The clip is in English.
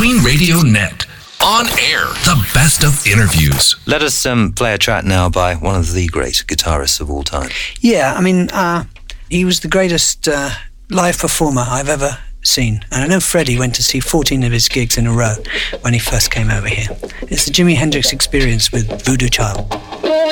Queen Radio Net. On air, the best of interviews. Let us play a track now by one of the great guitarists of all time. Yeah, I mean, he was the greatest live performer I've ever seen. And I know Freddie went to see 14 of his gigs in a row when he first came over here. It's the Jimi Hendrix Experience with Voodoo Child.